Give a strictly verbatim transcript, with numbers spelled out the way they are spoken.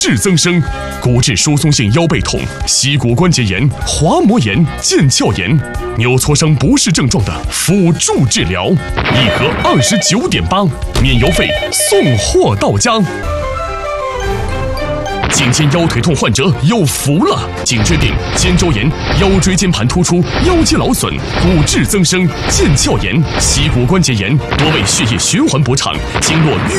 质增生、骨质疏松性腰背痛、膝骨关节炎、滑膜炎、腱鞘炎、扭挫伤不适症状的辅助治疗，一盒二十九点八，免邮费，送货到家。颈肩腰腿痛患者有福了！颈椎病、肩周炎、腰椎间盘突出、腰肌劳损、骨质增生、腱鞘炎、膝骨关节炎、多位血液循环不畅、经络淤